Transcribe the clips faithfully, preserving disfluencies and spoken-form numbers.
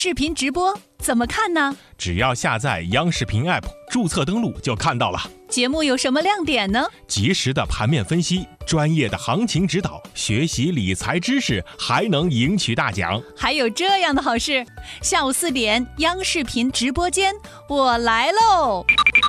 视频直播怎么看呢？ 只要下载央视频 App， 注册登录就看到了。 节目有什么亮点呢？ 及时的盘面分析，专业的行情指导，学习理财知识，还能赢取大奖。 还有这样的好事，下午四點央視頻直播間，我來嘍！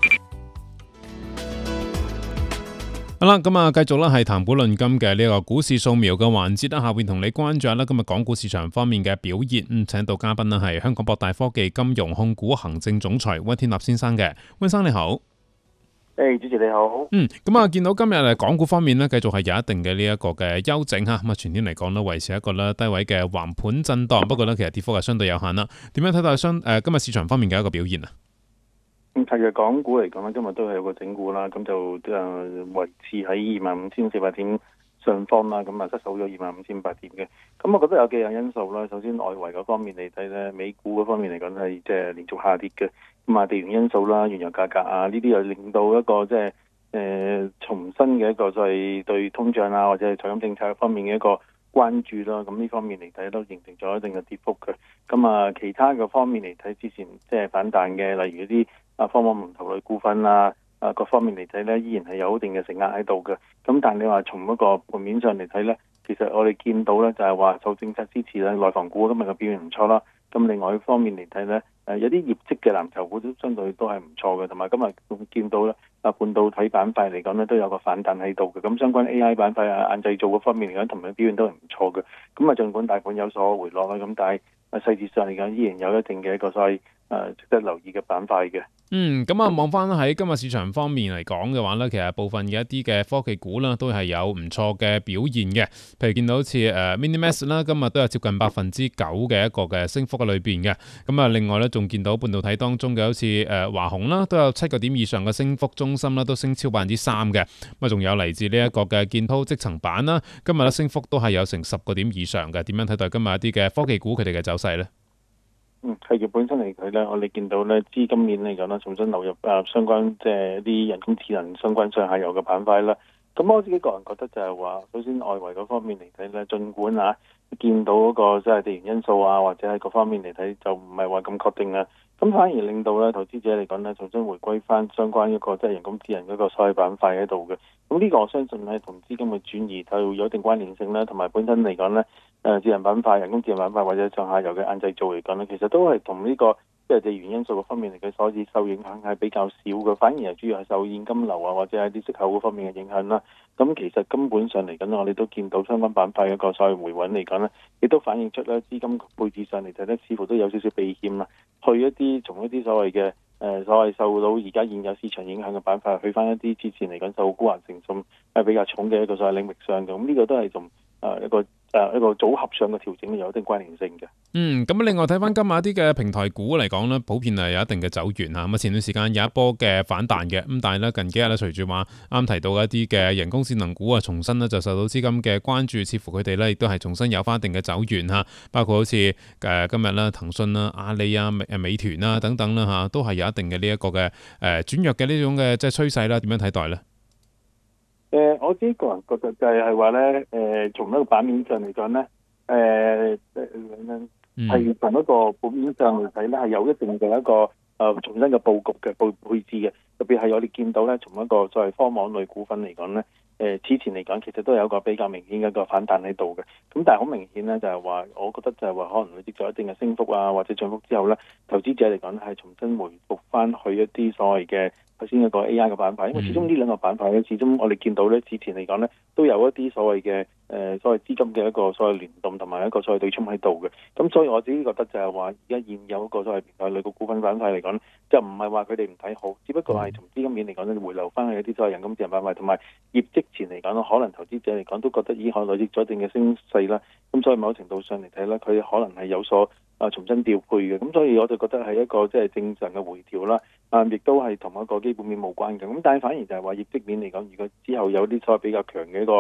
好啦，咁啊，繼續啦，係談股論金嘅呢個股市掃描嘅環節啦，下邊同你關注下啦，今日港股市場方面嘅表現。嗯，請到嘉賓呢係香港博大科技金融控股行政總裁溫天納先生嘅，溫生你好。 誒，主持你好。 嗯，咁啊，見到今日誒港股方面呢，繼續係有一定嘅呢一個嘅休整嚇，咁啊，全天嚟講呢，維持一個咧低位嘅橫盤震盪，不過呢，其實跌幅係相對有限啦。點樣睇到相誒今日市場方面嘅一個表現啊？ 咁其實港股嚟講咧，今日都係有個整固啦，咁就誒維持喺二萬五千四百點上方啦，咁啊失守咗二萬五千五百點嘅。咁我覺得有幾樣因素啦。首先外圍嗰方面嚟睇咧，美股嗰方面嚟講係即係連續下跌嘅。咁啊地緣因素啦、原油價格啊，呢啲又令到一個即係誒重新嘅一個所謂對通脹啊或者係財金政策方面嘅一個關注啦。咁呢方面嚟睇都形成咗一定嘅跌幅嘅。咁啊其他嘅方面嚟睇，之前即係反彈嘅，例如啲啊科網龍頭類股份啊，啊各方面嚟睇咧，依然係有一定嘅承壓喺度嘅。咁但係你話從一個盤面上嚟睇咧，其實我哋見到咧就係話受政策支持咧，內房股今日嘅表現唔錯啦。咁另外一方面嚟睇咧，誒有啲業績嘅藍籌股都相對都係唔錯嘅，同埋今日仲見到咧啊半導體板塊嚟講咧都有個反彈喺度嘅。咁相關 A I 板塊啊、硬製造嗰方面嚟講，同埋表現都係唔錯嘅。咁啊，儘管大盤有所回落啦，咁但係啊細節上嚟講，依然有一定嘅一個所謂誒值得留意嘅板塊嘅。 嗯，咁啊，望翻喺今日市場方面嚟講嘅話咧，其實部分嘅一啲嘅科技股啦，都係有唔錯嘅表現嘅。譬如見到好似誒 Minimax 啦，今日都有接近百分之九嘅一個嘅升幅喺裏邊嘅。咁啊，另外咧仲見到半導體當中嘅好似誒華虹啦，都有七個點以上嘅升幅，中芯啦都升超百分之三嘅。咁啊，仲有嚟自呢一個嘅建滔積層板啦，今日咧升幅都係有成十個點以上嘅。點樣睇待今日一啲嘅科技股佢哋嘅走勢咧？ 嗯，係嘅，本身嚟睇咧，我哋見到咧資金面嚟講咧，重新流入啊相關即係啲人工智能相關上下游嘅板塊啦。咁我自己個人覺得就係話，首先外圍嗰方面嚟睇咧，儘管啊見到嗰個即係地緣因素啊，或者係各方面嚟睇就唔係話咁確定啊，咁反而令到咧投資者嚟講咧，重新回歸翻相關一個即係人工智能嗰個所謂板塊喺度嘅。咁呢個我相信係同資金嘅轉移就有一定關聯性啦，同埋本身嚟講咧，誒智能板塊、人工智能板塊或者上下游嘅硬製造嚟講咧，其實都係同呢個即係地緣因素嘅方面嚟嘅，所以受影響係比較少嘅，反而係主要係受現金流啊或者係啲息口嗰方面嘅影響啦。咁其實根本上嚟緊，我哋都見到相關板塊一個所謂回穩嚟講咧，亦都反映出咧資金配置上嚟睇咧，似乎都有少少避險啦，去一啲從一啲所謂嘅誒、呃、所謂受到而家現有市場影響嘅板塊，去翻一啲之前嚟講受沽壓成重係比較重嘅一個所謂領域上嘅。咁呢個都係同誒一個誒、呃、一個組合上嘅調整有一定關聯性嘅。 嗯，咁另外睇翻今日一啲嘅平台股嚟講咧，普遍係有一定嘅走圓嚇。咁啊前段時間有一波嘅反彈嘅，咁但係咧近幾日咧隨住話啱提到一啲嘅人工智能股啊，重新咧就受到資金嘅關注，似乎佢哋咧亦都係重新有翻一定嘅走圓嚇。包括好似誒今日啦，騰訊啦、阿里啊、美誒美團啦等等啦嚇，都係有一定嘅呢一個嘅誒轉弱嘅呢種嘅即係趨勢啦。點樣睇待咧？ 誒、呃，我自己個人覺得就係話咧，誒、呃，從一個版面上嚟講咧，誒、呃，係從、嗯、一個盤面上嚟睇咧，係有一定嘅一個誒、呃、重新嘅佈局嘅佈配置嘅，特別係我哋見到咧，從一個作為科網類股份嚟講咧，誒、呃，此前嚟講其實都有一個比較明顯嘅一個反彈喺度嘅，咁但係好明顯咧就係話，我覺得就係話可能累積咗一定嘅升幅啊或者漲幅之後咧，投資者嚟講係重新回復翻去一啲所謂嘅頭先嗰個 A I 嘅板塊，因為始終呢兩個板塊咧，始終我哋見到咧，之前嚟講咧，都有一啲所謂嘅誒、呃、所謂資金嘅一個所謂聯動同埋一個所謂對沖喺度嘅。咁所以我自己覺得就係話，而家現有一個所謂平台類嘅股份板塊嚟講，就唔係話佢哋唔睇好，只不過係從資金面嚟講咧，回流翻去一啲所謂人工智能板塊，同埋業績前嚟講可能投資者嚟講都覺得已經可能累積咗一定嘅升勢啦。咁所以某程度上嚟睇咧，佢可能係有所啊重新調配嘅。咁所以我就覺得係一個即係正常嘅回調啦。啊，亦都係同一個基本面無關嘅，咁但係反而就係話業績面嚟講，如果之後有啲所謂比較強嘅一個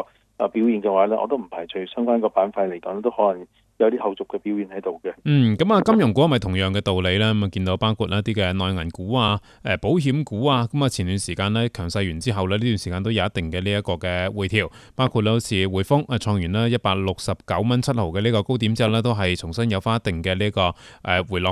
啊表現嘅話咧，我都唔排除相關個板塊嚟講都可能有啲後續嘅表現喺度嘅。 嗯，咁啊，金融股係咪同樣嘅道理咧？咁啊，見到包括一啲嘅內銀股啊、誒保險股啊，咁啊前段時間咧強勢完之後咧，呢段時間都有一定嘅呢一個嘅回調，包括好似匯豐啊創完啦一百六十九蚊七毫嘅呢個高點之後咧，都係重新有翻一定嘅呢個誒回落